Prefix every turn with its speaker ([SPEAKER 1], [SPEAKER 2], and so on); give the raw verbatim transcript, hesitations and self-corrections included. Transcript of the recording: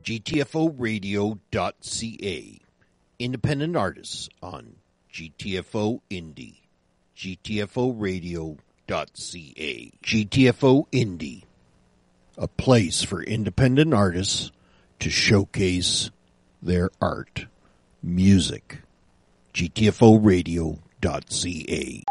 [SPEAKER 1] G T F O radio dot C A. Independent artists on G T F O Indie. G T F O radio dot C A. G T F O Indie. A place for independent artists to showcase their art. Music. G T F O radio dot C A.